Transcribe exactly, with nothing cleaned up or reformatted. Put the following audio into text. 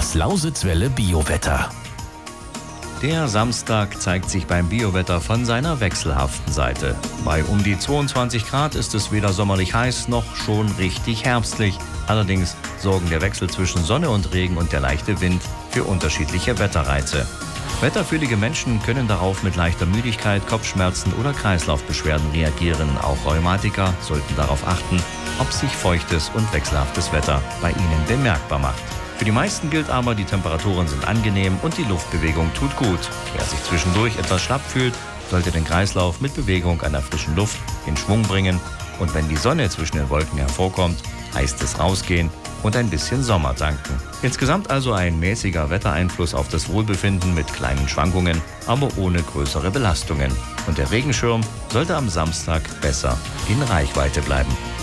Das Lausitzwelle Biowetter. Der Samstag zeigt sich beim Biowetter von seiner wechselhaften Seite. Bei um die zweiundzwanzig Grad ist es weder sommerlich heiß noch schon richtig herbstlich. Allerdings sorgen der Wechsel zwischen Sonne und Regen und der leichte Wind für unterschiedliche Wetterreize. Wetterfühlige Menschen können darauf mit leichter Müdigkeit, Kopfschmerzen oder Kreislaufbeschwerden reagieren. Auch Rheumatiker sollten darauf achten, ob sich feuchtes und wechselhaftes Wetter bei ihnen bemerkbar macht. Für die meisten gilt aber, die Temperaturen sind angenehm und die Luftbewegung tut gut. Wer sich zwischendurch etwas schlapp fühlt, sollte den Kreislauf mit Bewegung an der frischen Luft in Schwung bringen. Und wenn die Sonne zwischen den Wolken hervorkommt, heißt es rausgehen und ein bisschen Sommer tanken. Insgesamt also ein mäßiger Wettereinfluss auf das Wohlbefinden mit kleinen Schwankungen, aber ohne größere Belastungen. Und der Regenschirm sollte am Samstag besser in Reichweite bleiben.